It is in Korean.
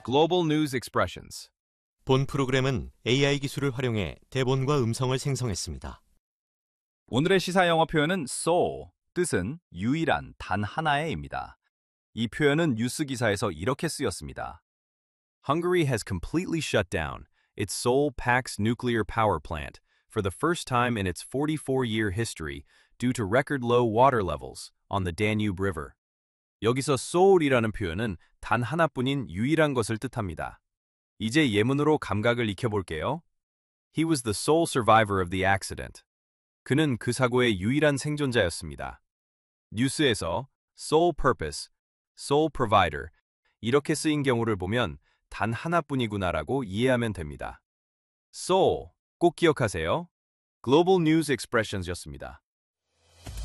Global News Expressions. 본 프로그램은 AI 기술을 활용해 대본과 음성을 생성했습니다. 오늘의 시사 영어 표현은 sole, 뜻은 유일한, 단 하나의입니다. 이 표현은 뉴스 기사에서 이렇게 쓰였습니다. Hungary has completely shut down its Seoul PAX nuclear power plant for the first time in its 44-year history due to record low water levels on the Danube River. 여기서 sole이라는 표현은 단 하나뿐인 유일한 것을 뜻합니다. 이제 예문으로 감각을 익혀볼게요. He was the sole survivor of the accident. 그는 그 사고의 유일한 생존자였습니다. 뉴스에서 sole purpose, sole provider 이렇게 쓰인 경우를 보면 단 하나뿐이구나라고 이해하면 됩니다. sole 꼭 기억하세요. Global News Expressions였습니다.